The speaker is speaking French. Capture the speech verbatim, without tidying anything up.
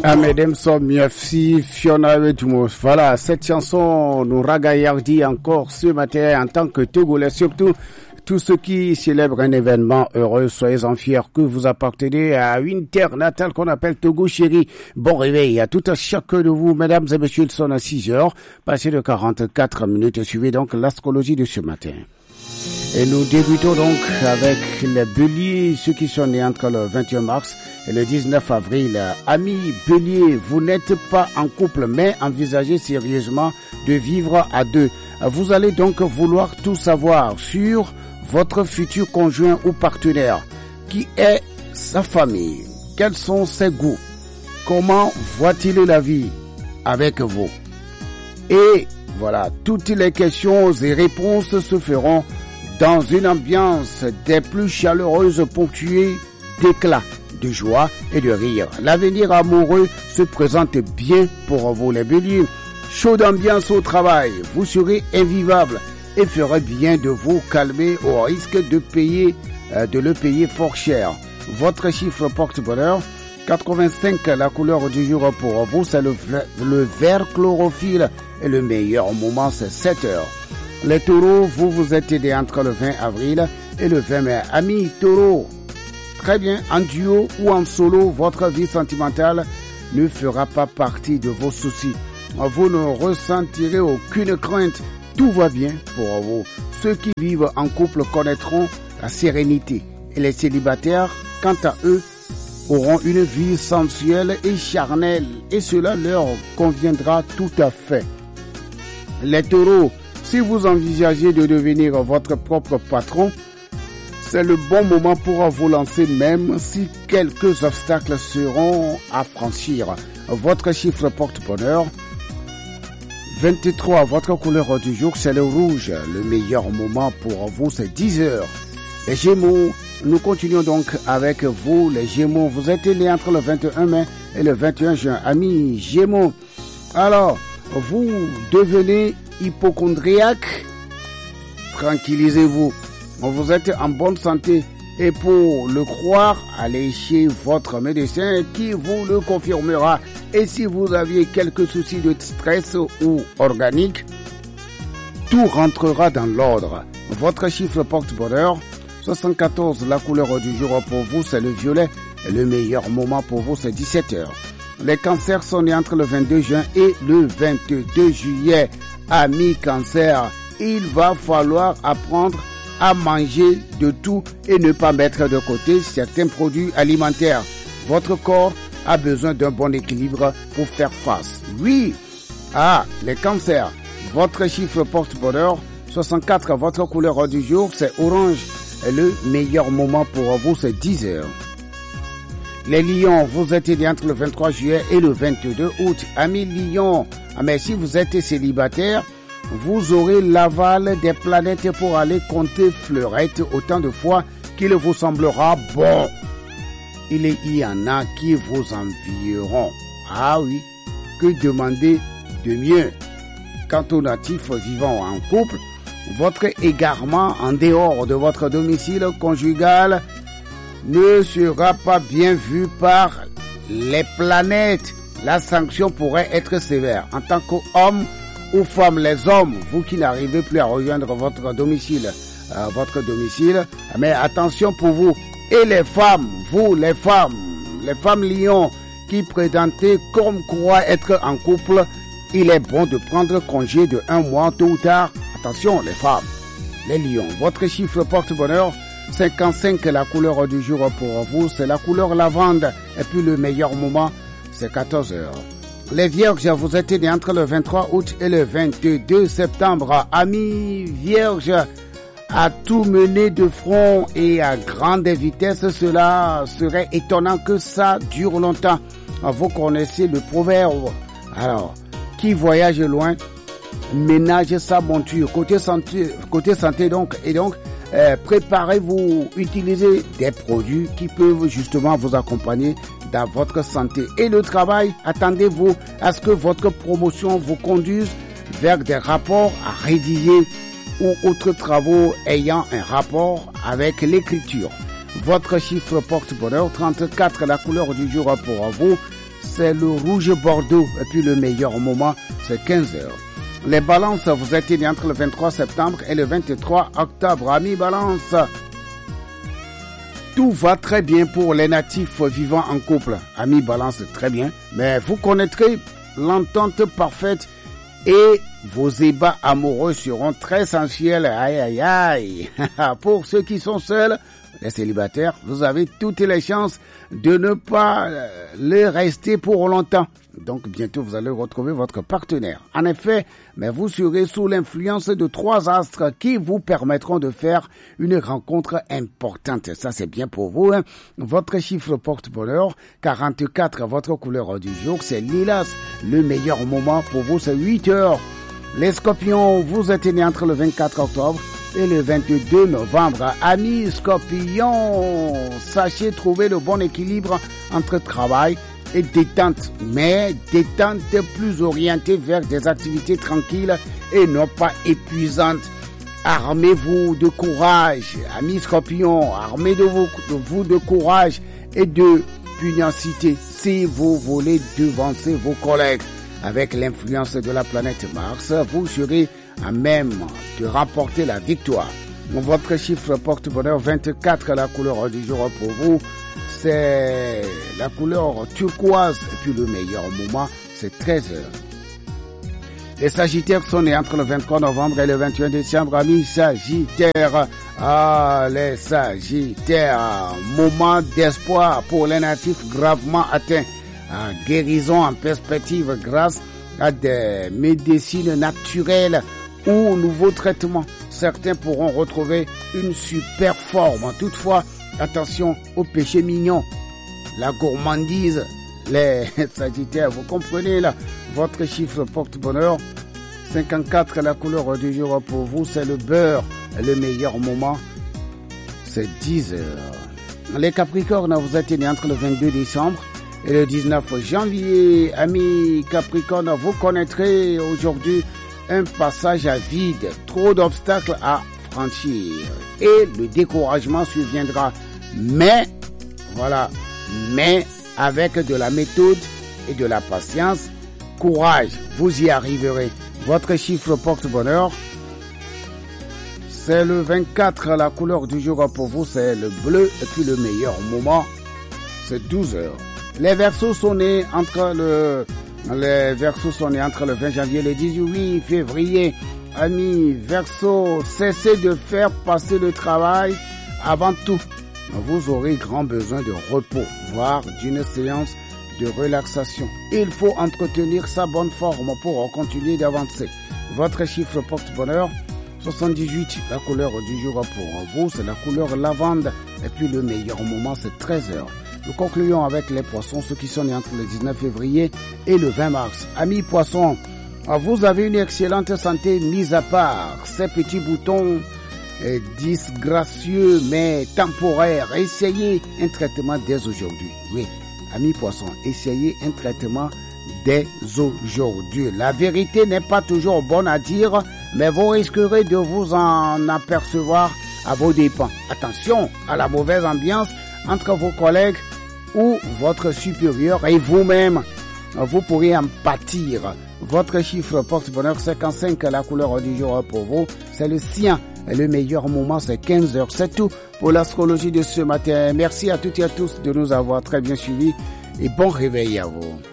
Ah, mesdames, merci Fiona Wedjumos. Voilà, cette chanson nous ragaillardit encore ce matin en tant que Togolais, surtout tous ceux qui célèbrent un événement heureux. Soyez-en fiers que vous appartenez à une terre natale qu'on appelle Togo chéri. Bon réveil à tout un chacun de vous, mesdames et messieurs. Ils sont à six heures, passé de quarante-quatre minutes. Suivez donc l'astrologie de ce matin. Et nous débutons donc avec les béliers, ceux qui sont nés entre le vingt et un mars et le dix-neuf avril. Amis béliers, vous n'êtes pas en couple, mais envisagez sérieusement de vivre à deux. Vous allez donc vouloir tout savoir sur votre futur conjoint ou partenaire. Qui est sa famille? Quels sont ses goûts? Comment voit-il la vie avec vous? Et voilà, toutes les questions et réponses se feront dans une ambiance des plus chaleureuses, ponctuée d'éclats, de joie et de rire. L'avenir amoureux se présente bien pour vous les béliers. Chaude ambiance au travail, vous serez invivable et ferez bien de vous calmer au risque de payer, euh, de le payer fort cher. Votre chiffre porte-bonheur, quatre-vingt-cinq, la couleur du jour pour vous, c'est le, le vert chlorophylle et le meilleur moment, c'est sept heures. Les taureaux, vous vous êtes aidés entre le vingt avril et le vingt mai. Amis taureaux, très bien, en duo ou en solo, votre vie sentimentale ne fera pas partie de vos soucis. Vous ne ressentirez aucune crainte. Tout va bien pour vous. Ceux qui vivent en couple connaîtront la sérénité. Et les célibataires, quant à eux, auront une vie sensuelle et charnelle. Et cela leur conviendra tout à fait. Les taureaux, si vous envisagez de devenir votre propre patron, c'est le bon moment pour vous lancer même si quelques obstacles seront à franchir. Votre chiffre porte-bonheur, vingt-trois, votre couleur du jour, c'est le rouge. Le meilleur moment pour vous, c'est dix heures. Les Gémeaux, nous continuons donc avec vous, les Gémeaux. Vous êtes nés entre le vingt et un mai et le vingt et un juin. Amis Gémeaux, alors, vous devenez hypochondriaque, tranquillisez-vous. Vous êtes en bonne santé et pour le croire, allez chez votre médecin qui vous le confirmera. Et si vous aviez quelques soucis de stress ou organique, tout rentrera dans l'ordre. Votre chiffre porte-bonheur, soixante-quatorze, la couleur du jour pour vous, c'est le violet. Et le meilleur moment pour vous, c'est dix-sept heures. Les cancers sont nés entre le vingt-deux juin et le vingt-deux juillet. Amis cancer, il va falloir apprendre à manger de tout et ne pas mettre de côté certains produits alimentaires. Votre corps a besoin d'un bon équilibre pour faire face. Oui, ah, les cancers, votre chiffre porte-bonheur, soixante-quatre, votre couleur du jour, c'est orange. Et le meilleur moment pour vous, c'est dix heures. Les lions, vous êtes nés entre le vingt-trois juillet et le vingt-deux août. Amis lions, mais si vous êtes célibataire, vous aurez l'aval des planètes pour aller compter fleurettes autant de fois qu'il vous semblera bon. Il y en a qui vous envieront. Ah oui, que demander de mieux? Quant aux natifs vivant en couple, votre égarement en dehors de votre domicile conjugal ne sera pas bien vu par les planètes. La sanction pourrait être sévère. En tant qu'homme ou femme, les hommes, vous qui n'arrivez plus à rejoindre votre domicile, euh, votre domicile, mais attention pour vous. Et les femmes, vous les femmes, les femmes lions qui présentez comme quoi être en couple, il est bon de prendre congé de un mois tôt ou tard. Attention les femmes, les lions, votre chiffre porte-bonheur, cinquante-cinq, la couleur du jour pour vous, c'est la couleur lavande. Et puis le meilleur moment, c'est quatorze heures. Les vierges, vous êtes nés entre le vingt-trois août et le vingt-deux septembre. Amis vierges, à tout mener de front et à grande vitesse, cela serait étonnant que ça dure longtemps. Vous connaissez le proverbe. Alors, qui voyage loin, ménage sa monture. Côté santé, côté santé donc, et donc, euh, préparez-vous, utilisez des produits qui peuvent justement vous accompagner dans votre santé. Et le travail, attendez-vous à ce que votre promotion vous conduise vers des rapports à rédiger ou autres travaux ayant un rapport avec l'écriture. Votre chiffre porte-bonheur, trente-quatre, la couleur du jour pour vous, c'est le rouge bordeaux. Et puis le meilleur moment, c'est quinze heures. Les balances, vous êtes né entre le vingt-trois septembre et le vingt-trois octobre. Amis balance, tout va très bien pour les natifs vivant en couple. Amis balance, très bien. Mais vous connaîtrez l'entente parfaite et vos ébats amoureux seront très sensuels. Aïe, aïe, aïe. Pour ceux qui sont seuls, les célibataires, vous avez toutes les chances de ne pas le rester pour longtemps. Donc, bientôt, vous allez retrouver votre partenaire. En effet, mais vous serez sous l'influence de trois astres qui vous permettront de faire une rencontre importante. Ça, c'est bien pour vous, hein? Votre chiffre porte-bonheur, quarante-quatre. Votre couleur du jour, c'est lilas. Le meilleur moment pour vous, c'est huit heures. Les scorpions, vous êtes nés entre le vingt-quatre octobre et le vingt-deux novembre. Amis scorpions, sachez trouver le bon équilibre entre travail et détente, mais détente plus orientée vers des activités tranquilles et non pas épuisantes. Armez-vous de courage, amis scorpions, armez de vous, de vous de courage et de pugnacité si vous voulez devancer vos collègues. Avec l'influence de la planète Mars, vous serez à même de remporter la victoire. Votre chiffre porte-bonheur vingt-quatre, la couleur du jour pour vous, c'est la couleur turquoise. Et puis le meilleur moment, c'est treize heures. Les Sagittaires sont nés entre le vingt-trois novembre et le vingt et un décembre. Amis Sagittaires, ah, les Sagittaires, moment d'espoir pour les natifs gravement atteints. Ah, guérison en perspective grâce à des médecines naturelles ou nouveaux traitements. Certains pourront retrouver une super forme. Toutefois, attention au péché mignon, la gourmandise. Les Sagittaires, vous comprenez là, votre chiffre porte-bonheur, cinquante-quatre, la couleur du jour pour vous, c'est le beurre. Le meilleur moment, c'est dix heures. Les Capricornes, vous êtes nés entre le vingt-deux décembre et le dix-neuf janvier. Amis Capricorne, vous connaîtrez aujourd'hui un passage à vide, trop d'obstacles à franchir et le découragement surviendra. Mais, voilà, mais avec de la méthode et de la patience, courage, vous y arriverez. Votre chiffre porte-bonheur, c'est le vingt-quatre, la couleur du jour pour vous, c'est le bleu et puis le meilleur moment, c'est douze heures. Les Verseaux sont nés entre le les Verseaux sont nés entre le vingt janvier et le dix-huit février. Amis Verseaux, cessez de faire passer le travail avant tout. Vous aurez grand besoin de repos, voire d'une séance de relaxation. Il faut entretenir sa bonne forme pour continuer d'avancer. Votre chiffre porte-bonheur, soixante-dix-huit, la couleur du jour pour vous, c'est la couleur lavande. Et puis le meilleur moment, c'est treize heures. Nous concluons avec les poissons, ceux qui sont nés entre le dix-neuf février et le vingt mars. Amis poissons, vous avez une excellente santé mise à part ces petits boutons eh, disgracieux mais temporaires. Essayez un traitement dès aujourd'hui. Oui, amis poissons, essayez un traitement dès aujourd'hui. La vérité n'est pas toujours bonne à dire, mais vous risquerez de vous en apercevoir à vos dépens. Attention à la mauvaise ambiance entre vos collègues ou votre supérieur et vous-même. Vous pourrez en pâtir. Votre chiffre porte-bonheur cinquante-cinq, la couleur du jour pour vous, c'est le sien. Et le meilleur moment, c'est quinze heures. C'est tout pour l'astrologie de ce matin. Merci à toutes et à tous de nous avoir très bien suivis et bon réveil à vous.